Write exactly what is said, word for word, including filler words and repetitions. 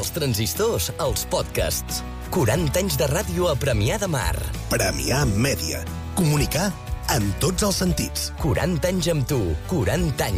dels transistors als podcasts. quaranta anys de ràdio a Premià de Mar. Premià Mèdia. Comunicar en tots els sentits. quaranta anys amb tu, quaranta anys